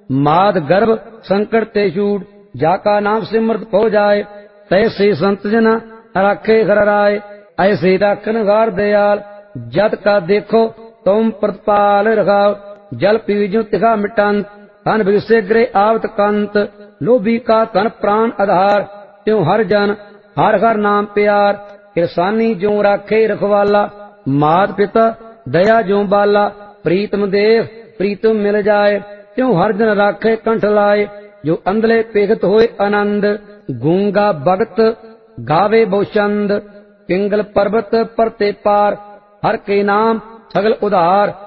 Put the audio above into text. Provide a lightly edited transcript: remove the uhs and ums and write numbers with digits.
माद गर्भ संकट ते छूट, जाका नाम सिमरत हो जाए, तैसे संत जना राखे घर राय। ऐसे राखन हार दयाल, जत का देखो तुम प्रतिपाल रखाओ। जल पीजो तिखा मिटंत, धन बिगसे ग्रे आवत कंत। लोभी का तन प्राण आधार, त्यों हर जन हर हर नाम प्यार। किरसानी जो राखे रखवाला, मात पिता दया जो बाला। प्रीतम देव प्रीतम मिल जाए, त्यों हर जन राखे कंठ लाए। जो अंधले पेगत होए आनंद, गूंगा भगत गावे बहुचंद। पिंगल पर्वत परते पार, हर के नाम सगल उधार।